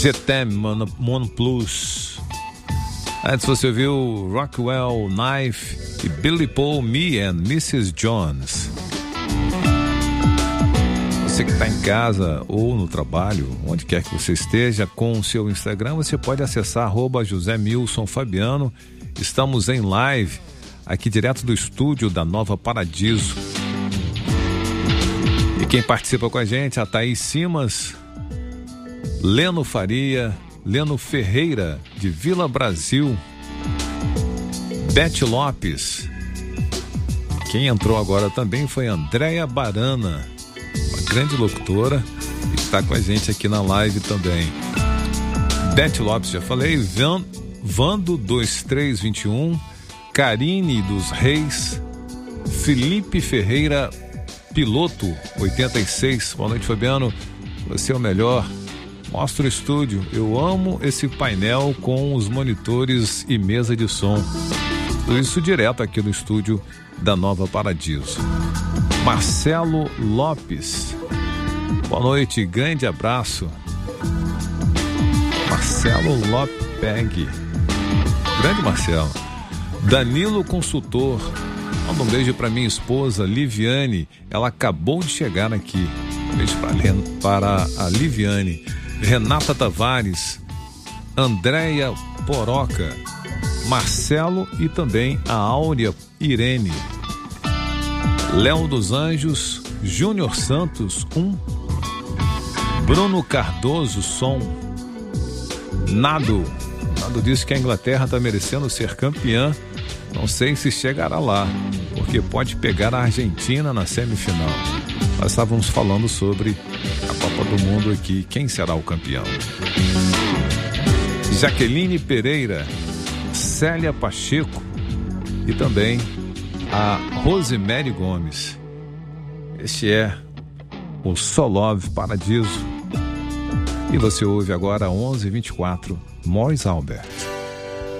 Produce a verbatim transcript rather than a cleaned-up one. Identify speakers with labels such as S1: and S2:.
S1: Je t'aime, Mono, Mono Plus. Antes você ouviu Rockwell, Knife e Billy Paul, Me and missus Jones. Você que está em casa ou no trabalho, onde quer que você esteja, com o seu Instagram, você pode acessar arroba José Milson Fabiano. Estamos em live, aqui direto do estúdio da Nova Paradiso. E quem participa com a gente, a Thaís Simas, Leno Faria, Leno Ferreira, de Vila Brasil, Beth Lopes. Quem entrou agora também foi Andréia Barana, uma grande locutora, que está com a gente aqui na live também. Beth Lopes, já falei, Van, Vando dois três dois um, Karine dos Reis, Felipe Ferreira, Piloto oitenta e seis. Boa noite, Fabiano, você é o melhor. Mostra o estúdio, eu amo esse painel com os monitores e mesa de som. Tudo isso direto aqui no estúdio da Nova Paradiso. Marcelo Lopes, boa noite, grande abraço. Marcelo Lopeg, grande Marcelo. Danilo Consultor, manda um beijo para minha esposa Liviane, ela acabou de chegar aqui. Um beijo para a Liviane. Renata Tavares, Andréia Poroca, Marcelo e também a Áurea Irene, Léo dos Anjos, Júnior Santos um, Bruno Cardoso Som, Nado, Nado disse que a Inglaterra está merecendo ser campeã, não sei se chegará lá, porque pode pegar a Argentina na semifinal. Nós estávamos falando sobre a Copa do Mundo aqui, quem será o campeão? Jaqueline Pereira, Célia Pacheco e também a Rosemary Gomes. Este é o Solove Paradiso. E você ouve agora onze e vinte e quatro, Morris Albert.